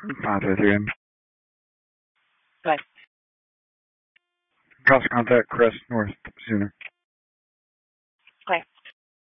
5:33 a.m. Bye. Cross contact Crest North sooner.